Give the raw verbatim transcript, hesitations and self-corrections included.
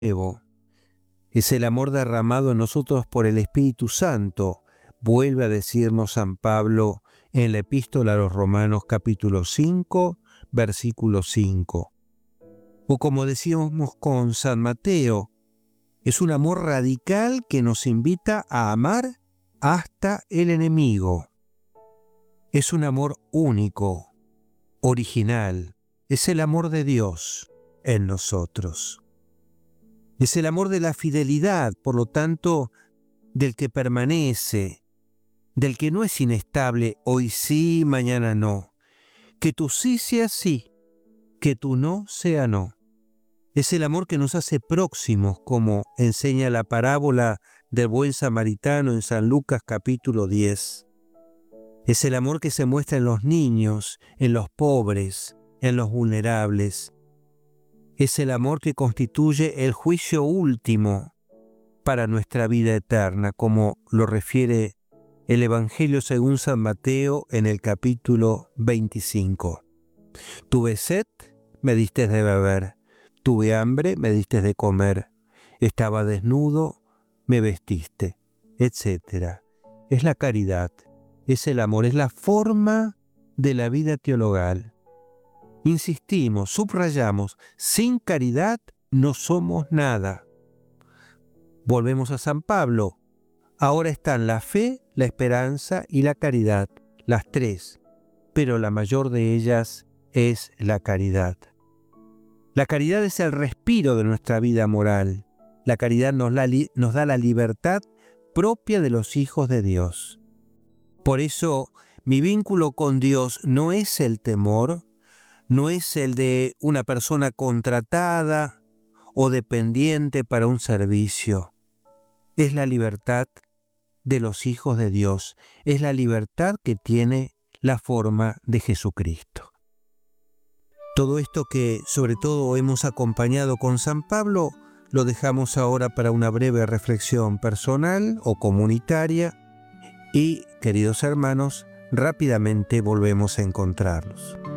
nuevo. Es el amor derramado en nosotros por el Espíritu Santo, vuelve a decirnos San Pablo en la Epístola a los Romanos capítulo cinco, versículo cinco. O como decíamos con San Mateo, es un amor radical que nos invita a amar hasta el enemigo. Es un amor único, original. Es el amor de Dios en nosotros. Es el amor de la fidelidad, por lo tanto, del que permanece, del que no es inestable, hoy sí, mañana no. Que tu sí sea sí, que tu no sea no. Es el amor que nos hace próximos, como enseña la parábola del buen samaritano en San Lucas capítulo diez. Es el amor que se muestra en los niños, en los pobres, en los vulnerables. Es el amor que constituye el juicio último para nuestra vida eterna, como lo refiere el Evangelio según San Mateo en el capítulo veinticinco. Tuve sed, me diste de beber. Tuve hambre, me diste de comer. Estaba desnudo, me vestiste, etcétera. Es la caridad, es el amor, es la forma de la vida teologal. Insistimos, subrayamos, sin caridad no somos nada. Volvemos a San Pablo. Ahora están la fe, la esperanza y la caridad, las tres, pero la mayor de ellas es la caridad. La caridad es el respiro de nuestra vida moral. La caridad nos, la, nos da la libertad propia de los hijos de Dios. Por eso, mi vínculo con Dios no es el temor, no es el de una persona contratada o dependiente para un servicio. Es la libertad de los hijos de Dios. Es la libertad que tiene la forma de Jesucristo. Todo esto que sobre todo hemos acompañado con San Pablo, lo dejamos ahora para una breve reflexión personal o comunitaria y, queridos hermanos, rápidamente volvemos a encontrarlos.